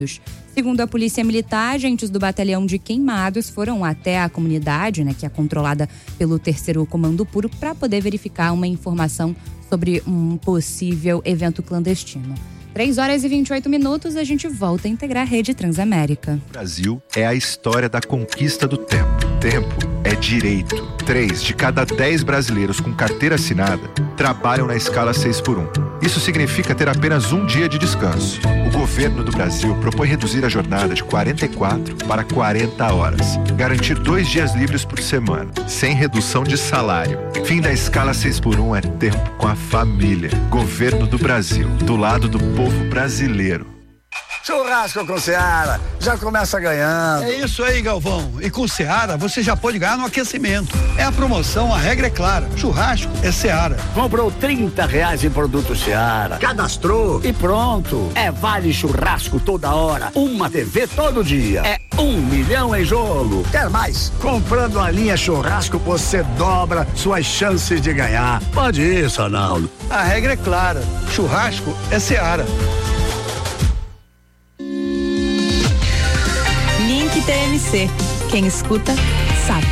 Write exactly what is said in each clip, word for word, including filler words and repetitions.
Segundo a Polícia Militar, agentes do batalhão de Queimados foram até a comunidade, né, que é controlada pelo terceiro Comando Puro, para poder verificar uma informação sobre um possível evento clandestino. três horas e vinte e oito minutos, a gente volta a integrar a rede Transamérica. O Brasil é a história da conquista do tempo. Tempo é direito. Três de cada dez brasileiros com carteira assinada trabalham na escala seis por um. Isso significa ter apenas um dia de descanso. O governo do Brasil propõe reduzir a jornada de quarenta e quatro para quarenta horas. Garantir dois dias livres por semana, sem redução de salário. Fim da escala seis por um é tempo com a família. Governo do Brasil, do lado do povo brasileiro. Churrasco com Seara, já começa ganhando. É isso aí, Galvão. E com Seara você já pode ganhar no aquecimento. É a promoção, a regra é clara. Churrasco é Seara. Comprou trinta reais em produto Seara, cadastrou e pronto. É vale churrasco toda hora, uma T V todo dia. É um milhão em jogo. Quer mais? Comprando a linha churrasco você dobra suas chances de ganhar. Pode ir, Sonaldo. A regra é clara. Churrasco é Seara. T M C. Quem escuta, sabe.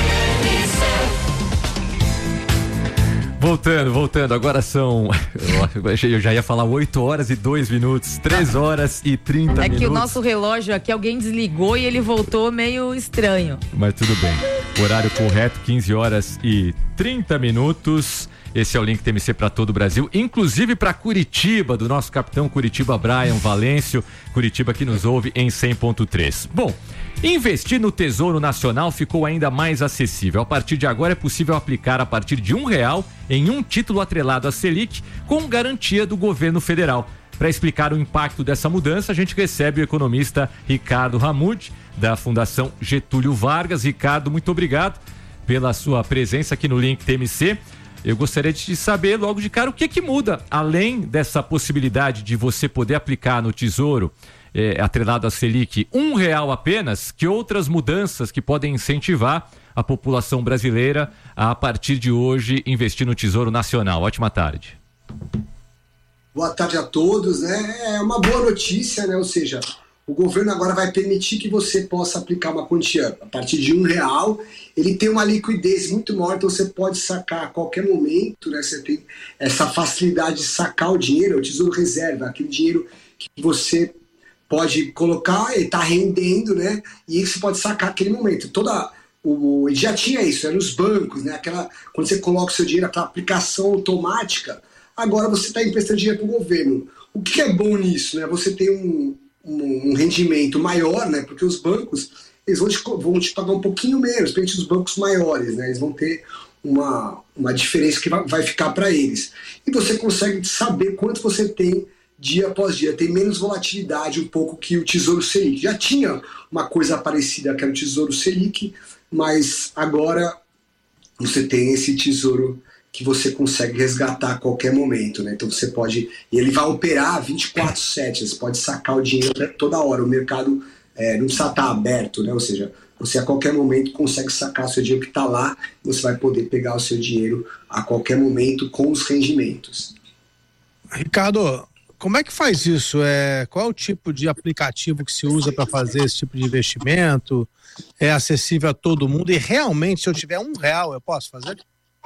Voltando, voltando, agora são, eu já ia falar oito horas e dois minutos, três horas e trinta minutos. É que o nosso relógio aqui, alguém desligou e ele voltou meio estranho. Mas tudo bem, horário correto, quinze horas e trinta minutos. Esse é o Link T M C para todo o Brasil, inclusive para Curitiba, do nosso capitão Curitiba, Brian Valêncio. Curitiba que nos ouve em cem ponto três. Bom, investir no Tesouro Nacional ficou ainda mais acessível. A partir de agora é possível aplicar a partir de um real em um título atrelado à Selic com garantia do governo federal. Para explicar o impacto dessa mudança, a gente recebe o economista Ricardo Ramud, da Fundação Getúlio Vargas. Ricardo, muito obrigado pela sua presença aqui no Link T M C. Eu gostaria de saber logo de cara o que que muda, além dessa possibilidade de você poder aplicar no Tesouro, é, atrelado à Selic, um real apenas, que outras mudanças que podem incentivar a população brasileira a, a partir de hoje, investir no Tesouro Nacional. Ótima tarde. Boa tarde a todos, né? É uma boa notícia, né? Ou seja, o governo agora vai permitir que você possa aplicar uma quantia a partir de um real. Ele tem uma liquidez muito maior, então você pode sacar a qualquer momento, né? Você tem essa facilidade de sacar o dinheiro, o Tesouro Reserva, aquele dinheiro que você pode colocar e está rendendo, né? E você pode sacar aquele momento. Toda o já tinha isso, era nos bancos, né? Aquela, quando você coloca o seu dinheiro, aquela aplicação automática. Agora você está emprestando dinheiro para o governo. O que é bom nisso, né? Você tem um Um, um rendimento maior, né? Porque os bancos eles vão te, vão te pagar um pouquinho menos, principalmente os bancos maiores, né? Eles vão ter uma, uma diferença que vai, vai ficar para eles. E você consegue saber quanto você tem dia após dia. Tem menos volatilidade um pouco que o Tesouro Selic. Já tinha uma coisa parecida que era o Tesouro Selic, mas agora você tem esse Tesouro que você consegue resgatar a qualquer momento, né? Então você pode... E ele vai operar vinte e quatro sete, você pode sacar o dinheiro toda hora. O mercado é, não precisa estar aberto, né? Ou seja, você a qualquer momento consegue sacar o seu dinheiro que está lá, você vai poder pegar o seu dinheiro a qualquer momento com os rendimentos. Ricardo, como é que faz isso? É, qual é o tipo de aplicativo que se usa para fazer esse tipo de investimento? É acessível a todo mundo? E realmente, se eu tiver um real, eu posso fazer?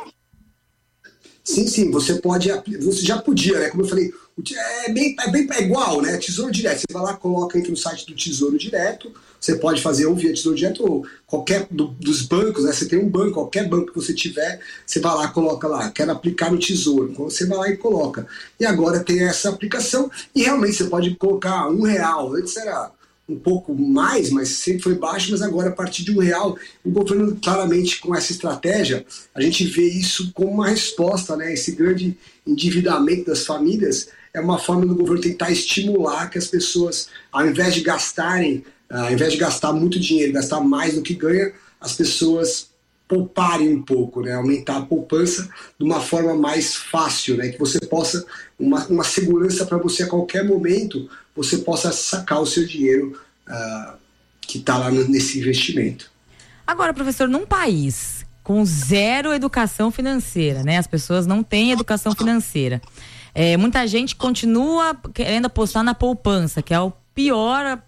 Sim, sim, você pode, você já podia, né? Como eu falei, é bem, é bem é igual, né? Tesouro Direto. Você vai lá, coloca, entra no site do Tesouro Direto. Você pode fazer ou via Tesouro Direto ou qualquer do, dos bancos, né? Você tem um banco, qualquer banco que você tiver, você vai lá, coloca lá, quero aplicar no Tesouro. Então você vai lá e coloca. E agora tem essa aplicação e realmente você pode colocar um real. Antes era um pouco mais, mas sempre foi baixo, mas agora a partir de um real, o governo claramente com essa estratégia, a gente vê isso como uma resposta, né? Esse grande endividamento das famílias é uma forma do governo tentar estimular que as pessoas, ao invés de gastarem, ao invés de gastar muito dinheiro, gastar mais do que ganha, as pessoas pouparem um pouco, né? Aumentar a poupança de uma forma mais fácil, né? Que você possa, uma, uma segurança para você a qualquer momento, você possa sacar o seu dinheiro uh, que está lá nesse investimento. Agora, professor, num país com zero educação financeira, né? As pessoas não têm educação financeira. É, muita gente continua querendo apostar na poupança, que é o pior